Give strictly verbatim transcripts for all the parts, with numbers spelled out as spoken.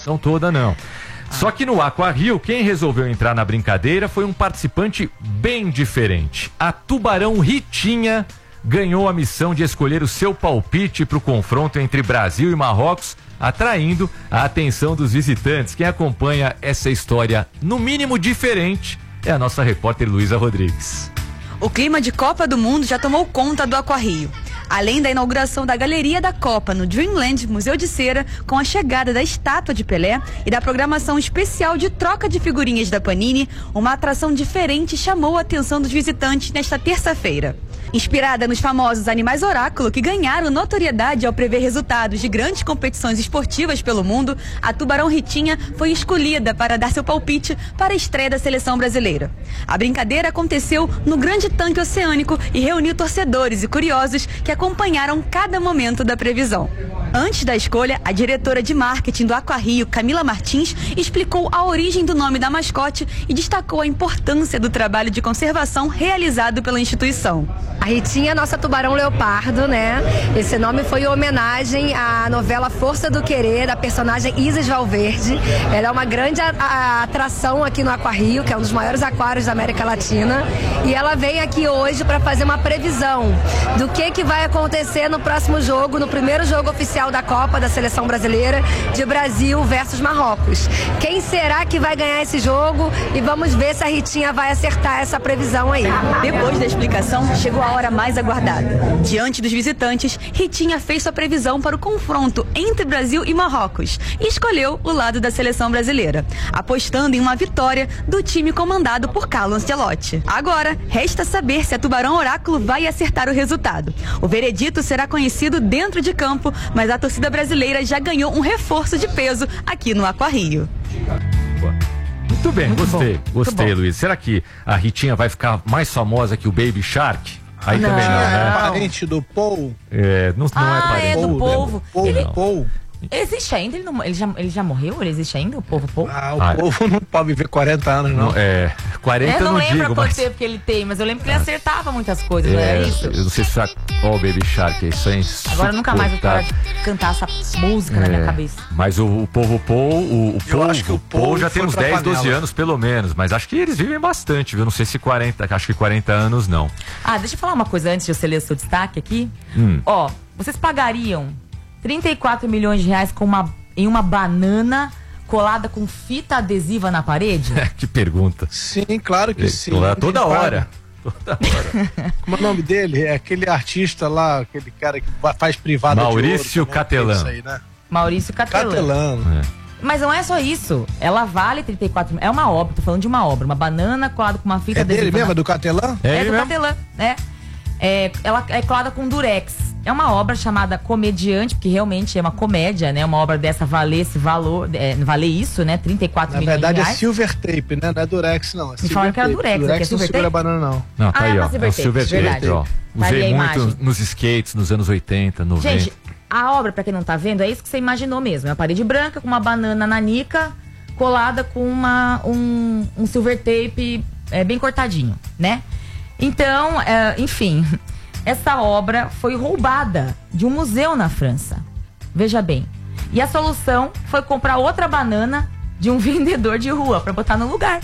emoção toda, não. Só que no Aquario, quem resolveu entrar na brincadeira foi um participante bem diferente. A Tubarão Ritinha ganhou a missão de escolher o seu palpite para o confronto entre Brasil e Marrocos, atraindo a atenção dos visitantes. Quem acompanha essa história, no mínimo diferente, é a nossa repórter Luísa Rodrigues. O clima de Copa do Mundo já tomou conta do Aquario. Além da inauguração da Galeria da Copa no Dreamland Museu de Cera, com a chegada da estátua de Pelé e da programação especial de troca de figurinhas da Panini, uma atração diferente chamou a atenção dos visitantes nesta terça-feira. Inspirada nos famosos animais oráculo que ganharam notoriedade ao prever resultados de grandes competições esportivas pelo mundo, a Tubarão Ritinha foi escolhida para dar seu palpite para a estreia da seleção brasileira. A brincadeira aconteceu no Grande Tanque Oceânico e reuniu torcedores e curiosos que acompanharam cada momento da previsão. Antes da escolha, a diretora de marketing do Aquario, Camila Martins, explicou a origem do nome da mascote e destacou a importância do trabalho de conservação realizado pela instituição. A Ritinha é nossa tubarão leopardo, né? Esse nome foi em homenagem à novela Força do Querer, da personagem Isis Valverde. Ela é uma grande a, a, atração aqui no Aquario, que é um dos maiores aquários da América Latina. E ela vem aqui hoje para fazer uma previsão do que, que vai acontecer no próximo jogo, no primeiro jogo oficial da Copa da Seleção Brasileira, de Brasil versus Marrocos. Quem será que vai ganhar esse jogo? E vamos ver se a Ritinha vai acertar essa previsão aí. Depois da explicação, chegou a hora mais aguardada. Diante dos visitantes, Ritinha fez sua previsão para o confronto entre Brasil e Marrocos e escolheu o lado da seleção brasileira, apostando em uma vitória do time comandado por Carlo Ancelotti. Agora, resta saber se a Tubarão Oráculo vai acertar o resultado. O veredito será conhecido dentro de campo, mas a torcida brasileira já ganhou um reforço de peso aqui no Aquario. Muito bem, Muito gostei, bom. gostei, Luiz. Será que a Ritinha vai ficar mais famosa que o Baby Shark? Aí não, também não, né? É parente do Paul. É, não, não ah, é parente. é do Paul, povo. Paul, Ele... Paul. Existe ainda? Ele, não, ele, já, ele já morreu? Ele existe ainda, o povo Paul? Ah, o Ah, povo não pode viver quarenta anos, não. não é, quarenta Eu eu não, não lembro digo, quanto mas... tempo que ele tem, mas eu lembro que ele acertava muitas coisas, não É, é isso? eu não sei se já... Ó, o Baby Shark, isso é Agora nunca mais eu quero cantar essa música na minha cabeça. Mas o, o povo Paul, o, o Eu Paul, acho que o Paul Paul já tem foi uns pra dez, doze panela. anos pelo menos, mas acho que eles vivem bastante, viu? Não sei se quarenta, acho que quarenta anos não. Ah, deixa eu falar uma coisa antes de você ler o seu destaque aqui. Hum. Ó, vocês pagariam trinta e quatro milhões de reais com uma, em uma banana colada com fita adesiva na parede? Que pergunta. Sim, claro que sim. Toda, toda Ele hora. Toda hora. Como é o nome dele? É aquele artista lá, aquele cara que faz privada Maurício de ouro. Catelan. Isso aí, né? Maurício Catelan. Catelan. É. Mas não é só isso. Ela vale trinta e quatro. É uma obra, tô falando de uma obra. Uma banana colada com uma fita É adesiva. dele mesmo? na- É do Catelan? É É, ele do mesmo? Catelan, né? É, ela é colada com durex. É uma obra chamada Comediante, porque realmente é uma comédia, né? Uma obra dessa valer esse valor, é, valer isso, né? trinta e quatro Na milhões verdade de é reais. silver tape, né? Não é durex, não. É Me falaram que era silver durex, tape. aqui é Durex não silver segura tape? banana, não. Não, tá Ah, aí, é ó. uma silver É o tape, silver tape, verdade. ó. Tá ali Usei a muito imagem. nos skates nos anos oitenta, noventa. Gente, a obra, pra quem não tá vendo, é isso que você imaginou mesmo. É uma parede branca com uma banana nanica colada com uma, um, um silver tape é, bem cortadinho, né? Então, é, enfim, essa obra foi roubada de um museu na França. Veja bem. E a solução foi comprar outra banana de um vendedor de rua pra botar no lugar.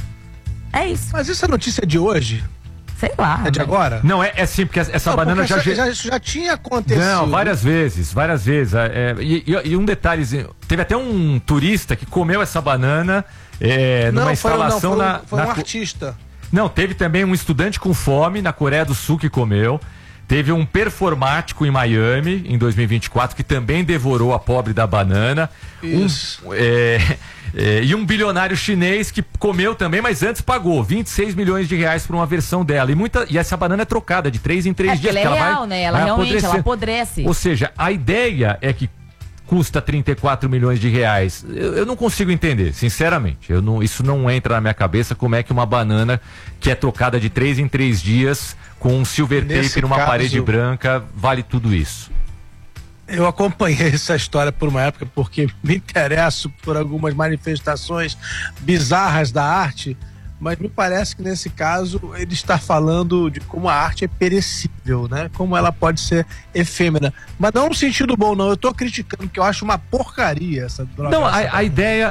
É isso. Mas isso é notícia de hoje? Sei lá. É de mas- agora? Não, é, é sim, porque essa Não, banana porque já... isso já, isso já tinha acontecido. Não, várias vezes, várias vezes. É, e, e- e um detalhezinho, teve até um turista que comeu essa banana é, numa Não, foi, não, instalação foi, na... foi na um co- artista. Não, teve também um estudante com fome na Coreia do Sul que comeu. Teve um performático em Miami, em dois mil e vinte e quatro, que também devorou a pobre da banana. Isso. Um, é, é, e um bilionário chinês que comeu também, mas antes pagou vinte e seis milhões de reais por uma versão dela. E, muita, e essa banana é trocada de três em três É, dias. porque ela é vai- real, né? Ela vai realmente, ela apodrecer. apodrece. Ou seja, a ideia é que custa trinta e quatro milhões de reais. Eu, eu não consigo entender, sinceramente. Eu não, isso não entra na minha cabeça como é que uma banana que é trocada de três em três dias com um silver Nesse tape numa caso- parede branca vale tudo isso. Eu acompanhei essa história por uma época porque me interesso por algumas manifestações bizarras da arte, mas me parece que nesse caso ele está falando de como a arte é perecível, né? Como ela pode ser efêmera. Mas não no sentido bom, não. Eu estou criticando, porque eu acho uma porcaria essa droga. Não, essa a, a ideia,